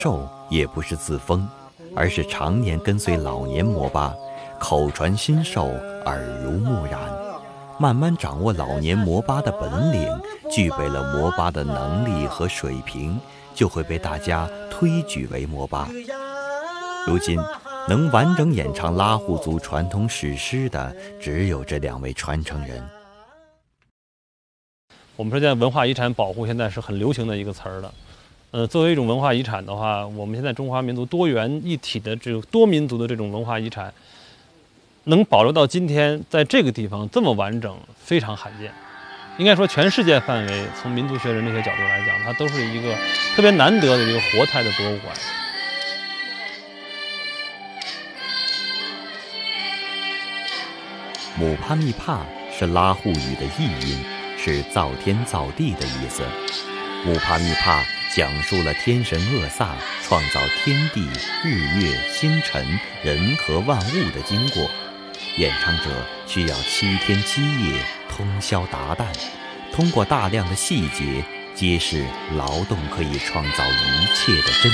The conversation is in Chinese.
寿也不是自封，而是常年跟随老年摩巴，口传心授，耳濡目染，慢慢掌握老年摩巴的本领，具备了摩巴的能力和水平，就会被大家推举为摩巴。如今能完整演唱拉祜族传统史诗的，只有这2位传承人。 我们说现在文化遗产保护现在是很流行的一个词儿了。作为一种文化遗产的话，我们现在中华民族多元一体的这种多民族的这种文化遗产，能保留到今天，在这个地方这么完整，非常罕见。应该说，全世界范围，从民族学人这些角度来讲，它都是一个特别难得的一个活态的博物馆。 姆帕密帕是拉祜语的译音，是造天造地的意思。姆帕密帕讲述了天神厄萨创造天地、日月、星辰、人和万物的经过。演唱者需要7天7夜通宵达旦，通过大量的细节揭示劳动可以创造一切的真